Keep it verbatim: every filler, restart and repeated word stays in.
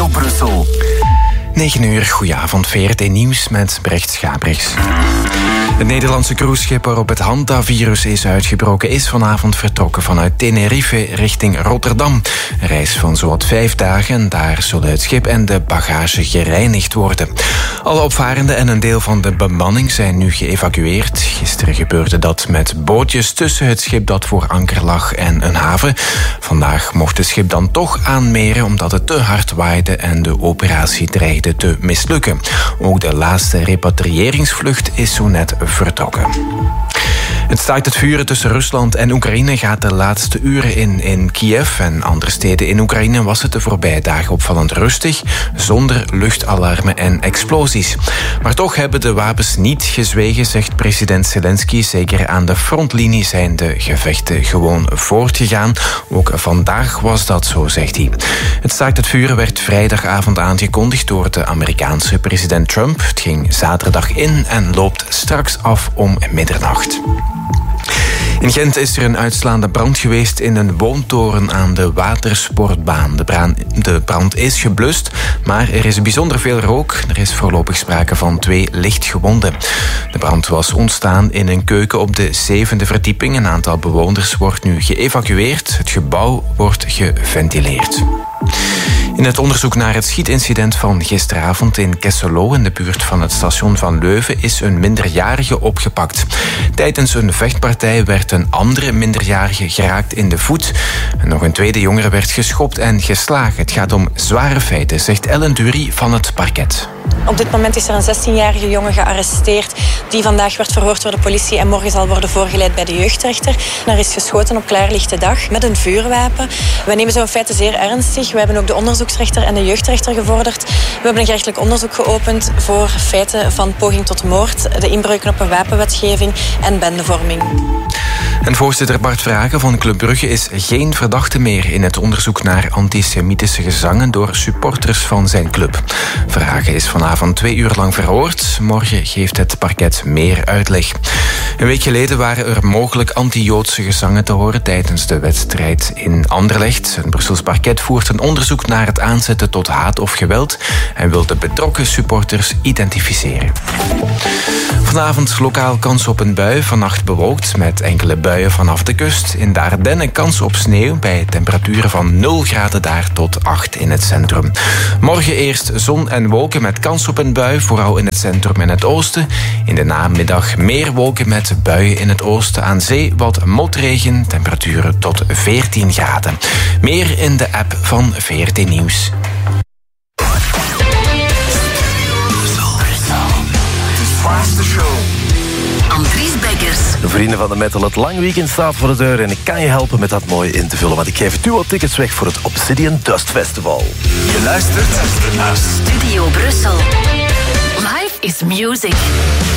Studio Brussel. negen uur, goedenavond, V R T Nieuws met Brecht Schabrichs. Het Nederlandse cruiseschip waarop het hantavirus is uitgebroken is vanavond vertrokken vanuit Tenerife richting Rotterdam. Een reis van zowat vijf dagen en daar zullen het schip en de bagage gereinigd worden. Alle opvarenden en een deel van de bemanning zijn nu geëvacueerd. Gisteren gebeurde dat met bootjes tussen het schip dat voor anker lag en een haven. Vandaag mocht het schip dan toch aanmeren omdat het te hard waaide en de operatie dreigde te mislukken. Ook de laatste repatriëringsvlucht is zo net vertrokken. Het staakt het vuren tussen Rusland en Oekraïne gaat de laatste uren in. In Kiev en andere steden in Oekraïne was het de voorbije dagen opvallend rustig, zonder luchtalarmen en explosies. Maar toch hebben de wapens niet gezwegen, zegt president Zelensky. Zeker aan de frontlinie zijn de gevechten gewoon voortgegaan. Ook vandaag was dat zo, zegt hij. Het staakt het vuren werd vrijdagavond aangekondigd door de Amerikaanse president Trump. Het ging zaterdag in en loopt straks af om middernacht. In Gent is er een uitslaande brand geweest in een woontoren aan de watersportbaan. De brand, de brand is geblust, maar er is bijzonder veel rook. Er is voorlopig sprake van twee lichtgewonden. De brand was ontstaan in een keuken op de zevende verdieping. Een aantal bewoners wordt nu geëvacueerd. Het gebouw wordt geventileerd. In het onderzoek naar het schietincident van gisteravond in Kesselo in de buurt van het station van Leuven is een minderjarige opgepakt. Tijdens een vechtpartij werd een andere minderjarige geraakt in de voet. En nog een tweede jongere werd geschopt en geslagen. Het gaat om zware feiten, zegt Ellen Dury van het parket. Op dit moment is er een zestienjarige jongen gearresteerd die vandaag werd verhoord door de politie en morgen zal worden voorgeleid bij de jeugdrechter. Er is geschoten op klaarlichte dag met een vuurwapen. We nemen zo'n feiten zeer ernstig. We hebben ook de onderzoeksrechter en de jeugdrechter gevorderd. We hebben een gerechtelijk onderzoek geopend voor feiten van poging tot moord, de inbreuken op een wapenwetgeving en bendevorming. En voorzitter Bart Vragen van Club Brugge is geen verdachte meer in het onderzoek naar antisemitische gezangen door supporters van zijn club. Vragen is vanavond twee uur lang verhoord. Morgen geeft het parket meer uitleg. Een week geleden waren er mogelijk anti-Joodse gezangen te horen tijdens de wedstrijd in Anderlecht. Het Brussels parket voert een onderzoek naar het aanzetten tot haat of geweld en wil de betrokken supporters identificeren. Vanavond lokaal kans op een bui, vannacht bewolkt met enkele buien vanaf de kust. In de Ardennen kans op sneeuw bij temperaturen van nul graden daar tot acht in het centrum. Morgen eerst zon en wolken met kans op een bui, vooral in het centrum en het oosten. In de namiddag meer wolken met buien in het oosten. Aan zee wat motregen, temperaturen tot veertien graden. Meer in de app van V R T Nieuws. Andries Beckers. De vrienden van de metal, het lang weekend staat voor de deur en ik kan je helpen met dat mooi in te vullen, want ik geef duo tickets weg voor het Obsidian Dust Festival. Je luistert naar Studio Brussel. Life is music.